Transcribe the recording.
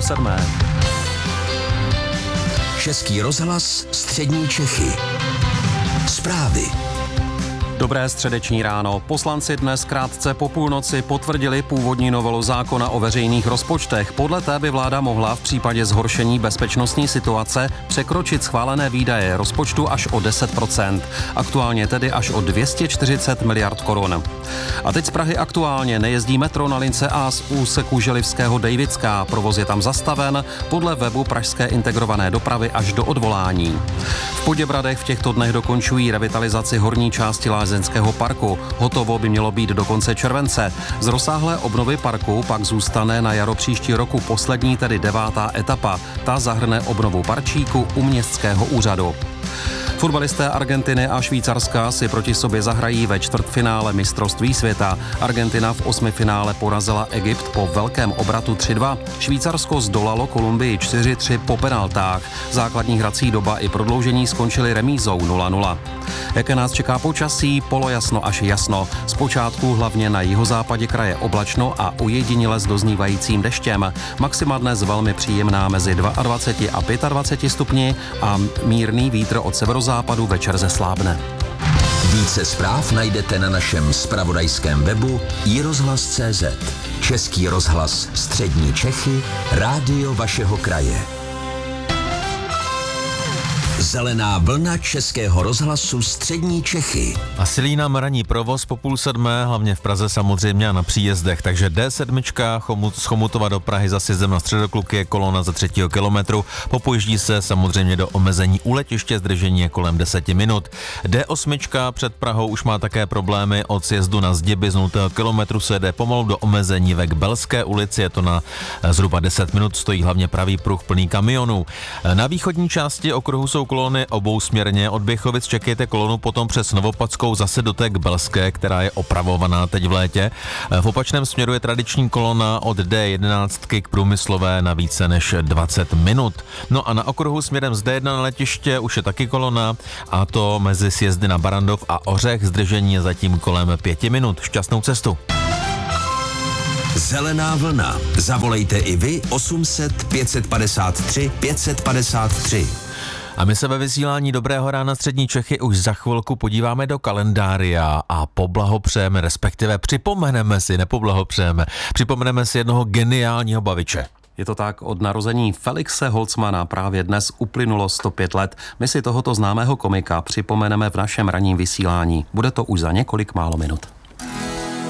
7:30. Český rozhlas Střední Čechy. Zprávy. Dobré středeční ráno. Poslanci dnes krátce po půlnoci potvrdili původní novelu zákona o veřejných rozpočtech. Podle té by vláda mohla v případě zhoršení bezpečnostní situace překročit schválené výdaje rozpočtu až o 10%. Aktuálně tedy až o 240 miliard korun. A teď z Prahy aktuálně nejezdí metro na lince A z úseku Želivského Dejvická. Provoz je tam zastaven podle webu Pražské integrované dopravy až do odvolání. V Poděbradech v těchto dnech dokončují revitalizaci horní části Lázeňského parku. Hotovo by mělo být do konce července. Z rozsáhlé obnovy parku pak zůstane na jaro příští roku poslední, tedy 9. etapa. Ta zahrne obnovu parčíku u městského úřadu. Fotbalisté Argentiny a Švýcarska si proti sobě zahrají ve čtvrtfinále mistrovství světa. Argentina v osmifinále porazila Egypt po velkém obratu 3-2. Švýcarsko zdolalo Kolumbii 4-3 po penaltách. Základní hrací doba i prodloužení skončily remízou 0-0. Jaké nás čeká počasí? Polojasno až jasno. Zpočátku hlavně na jihozápadě kraje oblačno a ojediněle s doznívajícím deštěm. Maxima dnes velmi příjemná mezi 22 a 25 stupni a mírný vítr od severozápadu večer zeslábne. Více zpráv najdete na našem zpravodajském webu iRozhlas.cz. Český rozhlas Střední Čechy, rádio vašeho kraje. Zelená vlna Českého rozhlasu Střední Čechy. A silí nám ranní provoz po 6:30, hlavně v Praze samozřejmě a na příjezdech. Takže D7 z Chomutova do Prahy za sjezdem na Středokluky je kolona za 3. kilometru. Popojíždí se samozřejmě do omezení u letiště, zdržení je kolem 10 minut. D8 před Prahou už má také problémy od sjezdu na Zdiby z 0. kilometru se jde pomalu do omezení ve Kbelské ulici, je to na zhruba 10 minut, stojí hlavně pravý pruh plný kamionů. Na východní části okruhu jsou kolony obousměrně. Od Běchovic čekejte kolonu potom přes Novopadskou zase do té Kbelské, která je opravovaná teď v létě. V opačném směru je tradiční kolona od D11 k Průmyslové na více než 20 minut. No a na okruhu směrem z D1 na letiště už je taky kolona, a to mezi sjezdy na Barandov a Ořech. Zdržení je zatím kolem 5 minut. Šťastnou cestu. Zelená vlna. Zavolejte i vy 800 553 553. A my se ve vysílání Dobrého rána Střední Čechy už za chvilku podíváme do kalendária a poblahopřejeme, respektive připomeneme si jednoho geniálního baviče. Je to tak, od narození Felixe Holzmana právě dnes uplynulo 105 let. My si tohoto známého komika připomeneme v našem ranním vysílání. Bude to už za několik málo minut.